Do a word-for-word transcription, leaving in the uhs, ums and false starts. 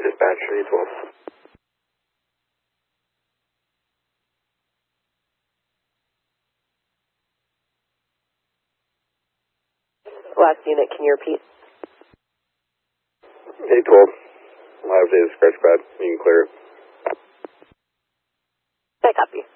Dispatch three twelve. Last unit, can you repeat? eight twelve. Live data scratch pad. You can clear it. I copy.